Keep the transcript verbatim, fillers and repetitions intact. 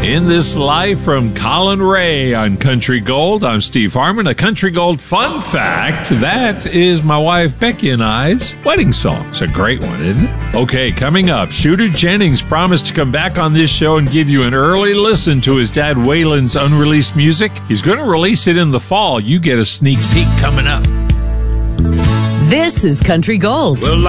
In This Life from Colin Ray on Country Gold. I'm Steve Harmon. A Country Gold fun fact, that is my wife Becky and I's wedding song. It's a great one, isn't it? Okay, coming up, Shooter Jennings promised to come back on this show and give you an early listen to his dad Waylon's unreleased music. He's going to release it in the fall. You get a sneak peek coming up. This is Country Gold. Well,